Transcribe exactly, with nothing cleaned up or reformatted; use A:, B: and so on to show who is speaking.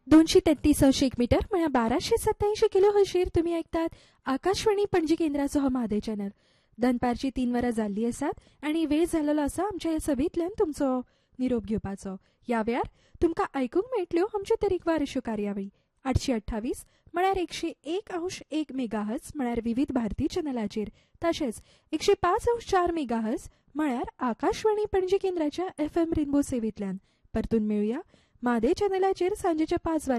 A: दोनशे तेहतीस अंश एक मीटर म्हणजे बाराशे सत्याऐंशी किलो हशीर तुम्ही ऐकतात आकाशवाणी पणजी केंद्राचो हो म्हादय चॅनल. दनपारची तीन वरां जाल्ली आसात आनी वेळ जाल्लो आसा आमच्या ह्या सभेंतल्यान तुमचो निरोप घेवपाचो. ह्या वेळार तुमकां आयकूंक मेळटल्यो आमच्यो तरेकवार अश्यो कार्यावळी. आठशे अठ्ठावीस म्हळ्यार एकशे एक अंश एक मेगाहर्ज म्हळ्यार विविध भारती चॅनलाचेर, तशेंच एकशे पाच अंश चार मेगाहर्ज म्हळ्यार आकाशवाणी पणजी केंद्राच्या एफ एम रेनबो सेवेंतल्यान. परतून मेळुया म्हादय चॅनलाचेर सांजेच्या पाच